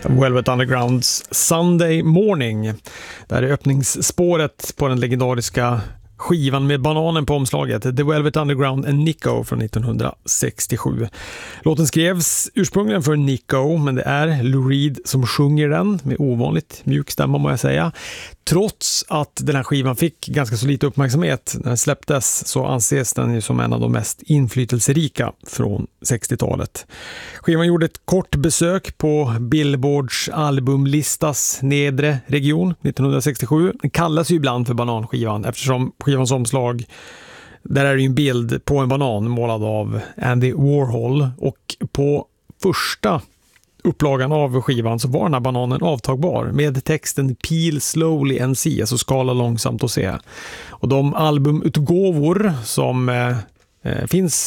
Velvet Undergrounds Sunday Morning. Det här är öppningsspåret på den legendariska skivan med bananen på omslaget, The Velvet Underground and Nico från 1967. Låten skrevs ursprungligen för Nico, men det är Lou Reed som sjunger den med ovanligt mjuk stämma, må jag säga. Trots att den här skivan fick ganska så lite uppmärksamhet när den släpptes, så anses den ju som en av de mest inflytelserika från 60-talet. Skivan gjorde ett kort besök på Billboards albumlistas nedre region 1967. Den kallas ju ibland för bananskivan eftersom skivans omslag, där är det ju en bild på en banan målad av Andy Warhol, och på första upplagan av skivan så var den här bananen avtagbar med texten Peel slowly and see, alltså skala långsamt och se. Och de albumutgåvor som finns